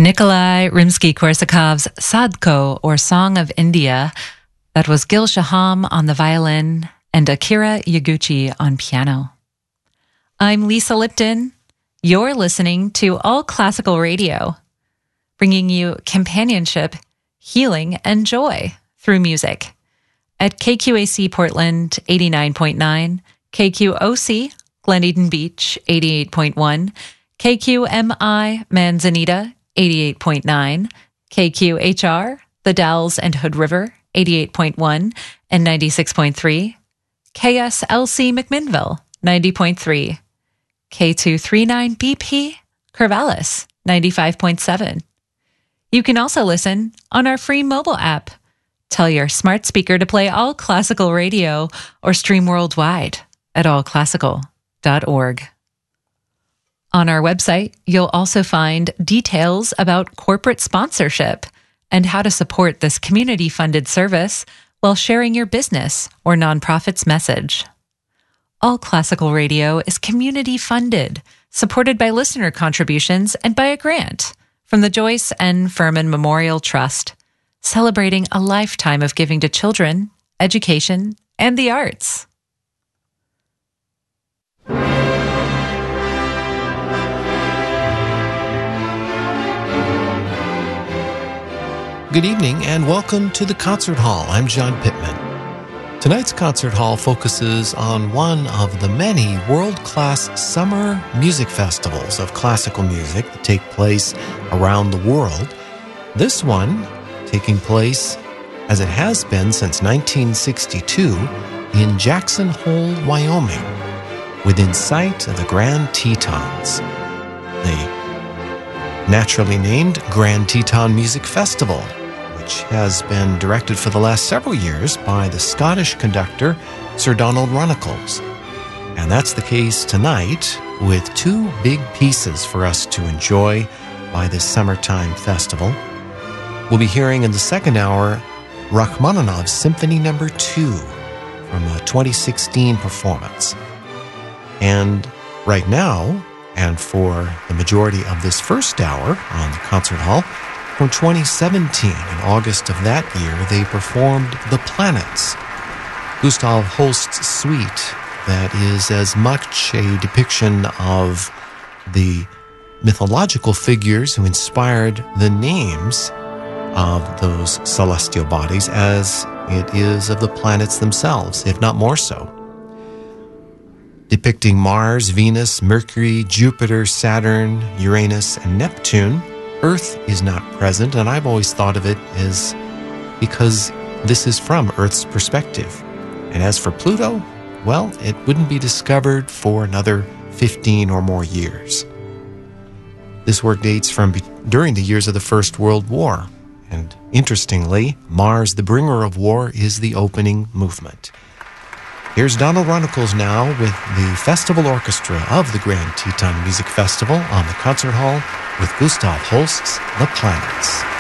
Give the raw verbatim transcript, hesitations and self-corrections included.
Nikolai Rimsky-Korsakov's Sadko, or Song of India. That was Gil Shaham on the violin and Akira Yaguchi on piano. I'm Lisa Lipton. You're listening to All Classical Radio, bringing you companionship, healing, and joy through music at K Q A C Portland eighty-nine point nine, K Q O C Glen Eden Beach eighty-eight point one, K Q M I Manzanita eighty-eight point nine, K Q H R The Dalles and Hood River eighty-eight point one and ninety-six point three, K S L C McMinnville ninety point three, K two thirty-nine B P Corvallis ninety-five point seven. You can also listen on our free mobile app. Tell your smart speaker to play All Classical Radio or stream worldwide at all classical dot org. On our website, you'll also find details about corporate sponsorship and how to support this community-funded service while sharing your business or nonprofit's message. All Classical Radio is community-funded, supported by listener contributions and by a grant from the Joyce N. Furman Memorial Trust, celebrating a lifetime of giving to children, education, and the arts. Good evening and welcome to the Concert Hall. I'm John Pittman. Tonight's Concert Hall focuses on one of the many world-class summer music festivals of classical music that take place around the world. This one taking place, as it has been since nineteen sixty-two, in Jackson Hole, Wyoming, within sight of the Grand Tetons, the naturally named Grand Teton Music Festival, which has been directed for the last several years by the Scottish conductor Sir Donald Runnicles. And that's the case tonight, with two big pieces for us to enjoy by this summertime festival. We'll be hearing in the second hour Rachmaninoff's Symphony Number two from a twenty sixteen performance. And right now, and for the majority of this first hour on the Concert Hall, from twenty seventeen, in August of that year, they performed The Planets, Gustav Holst's suite that is as much a depiction of the mythological figures who inspired the names of those celestial bodies as it is of the planets themselves, if not more so. Depicting Mars, Venus, Mercury, Jupiter, Saturn, Uranus, and Neptune, Earth is not present, and I've always thought of it as because this is from Earth's perspective. And as for Pluto, well, it wouldn't be discovered for another fifteen or more years. This work dates from be- during the years of the First World War. And interestingly, Mars, the Bringer of War, is the opening movement. Here's Donald Runnicles now with the Festival Orchestra of the Grand Teton Music Festival on the Concert Hall with Gustav Holst's The Planets.